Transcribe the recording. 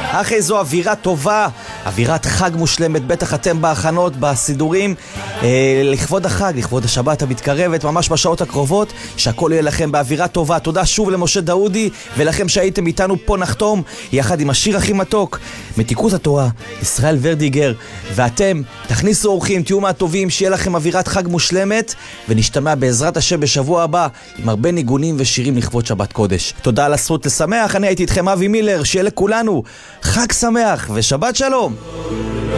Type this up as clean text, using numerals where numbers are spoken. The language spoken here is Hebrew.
אך איזו אווירה טובה, אווירת חג מושלמת, בטח אתם בהכנות, בסידורים, לכבוד החג, לכבוד השבת המתקרבת, ממש בשעות הקרובות, שהכל יהיה לכם באווירה טובה. תודה שוב למשה דאודי, ולכם שהייתם איתנו. פה נחתום, יחד עם השיר הכי מתוק, מתיקות התורה, ישראל ורדיגר, ואתם תכניסו אורחים, תהיו מהטובים, שיהיה לכם אווירת חג מושלמת, ונשתמע בעזרת השם בשבוע הבא, עם הרבה ניגונים ושירים לכבוד שבת קודש. תודה על הזכות לשמח, אני הייתי איתכם אבי מילר, שיהיה לכולנו חג שמח ושבת שלום.